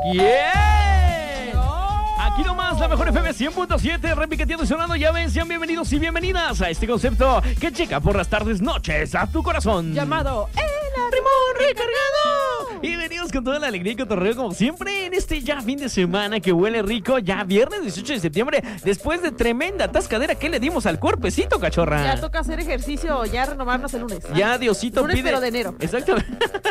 ¡Yeah! Aquí nomás, la mejor FM 100.7, repiqueteando y sonando. Ya ven, sean bienvenidos y bienvenidas a este concepto que checa por las tardes, noches a tu corazón. Llamado El Arrimón Recargado. Y venidos con toda la alegría y cotorreo como siempre en este ya fin de semana que huele rico. Ya viernes 18 de septiembre, después de tremenda atascadera que le dimos al cuerpecito, cachorra. Ya toca hacer ejercicio, ya renovarnos el lunes. Ya Diosito lunes, pide. pero de enero. Exactamente.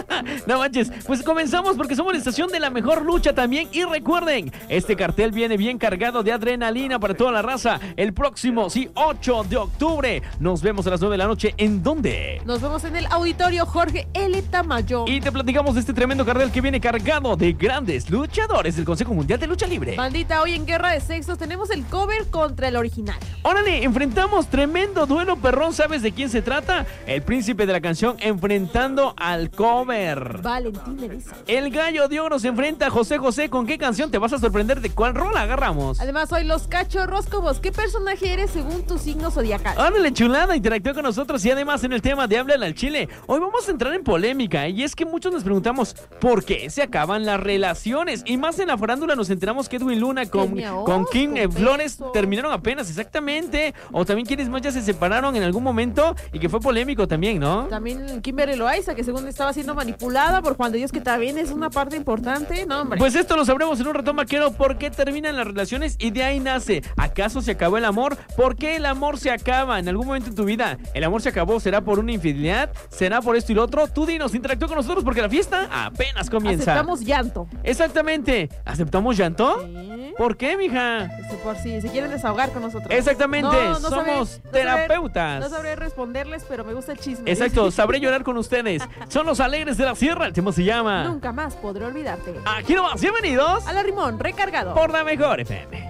No manches. Pues comenzamos porque somos la estación de la mejor lucha también. Y recuerden, este cartel viene bien cargado de adrenalina para toda la raza. El próximo, 8 de octubre. Nos vemos a las 9 de la noche. ¿En dónde? Nos vemos en el auditorio Jorge L. Tamayo. Y te platicamos de este tremendo cartel que viene cargado de grandes luchadores del Consejo Mundial de Lucha Libre. Bandita, hoy en Guerra de Sexos tenemos el cover contra el original. Órale, enfrentamos tremendo duelo perrón. ¿Sabes de quién se trata? El príncipe de la canción enfrentando al cover. Valentín Mereza. El Gallo de Oro se enfrenta a José José. ¿Con qué canción te vas a sorprender? ¿De cuál rol agarramos? Además, hoy los cachorróscobos. ¿Qué personaje eres según tu signo zodiacal? Órale, chulada, interactúa con nosotros. Y además en el tema de Háblale al Chile, hoy vamos a entrar en polémica. Y es que muchos nos preguntamos ¿por qué se acaban las relaciones? Y más en la farándula nos enteramos que Edwin Luna con Kim Flores terminaron apenas, exactamente. O también quienes más ya se separaron en algún momento y que fue polémico también, ¿no? También Kimberly Loaiza, que según estaba siendo manipulada por Juan de Dios, que también es una parte importante. No, hombre. Pues esto lo sabremos en un rato, maquero. ¿Por qué terminan las relaciones? Y de ahí nace. ¿Acaso se acabó el amor? ¿Por qué el amor se acaba en algún momento en tu vida? ¿El amor se acabó? ¿Será por una infidelidad? ¿Será por esto y lo otro? Tú dinos, interactúa con nosotros porque la fiesta apenas comienza. Aceptamos llanto. Exactamente. ¿Aceptamos llanto? Sí. ¿Por qué, mija? Por si se quieren desahogar con nosotros. Exactamente. No Somos terapeutas. No sabré responderles, pero me gusta el chisme. Exacto, sabré llorar con ustedes. Son los alegres de la sierra. El tema se llama Nunca más podré olvidarte. Aquí nomás, bienvenidos Al Arrimón Recargado. por la mejor FM.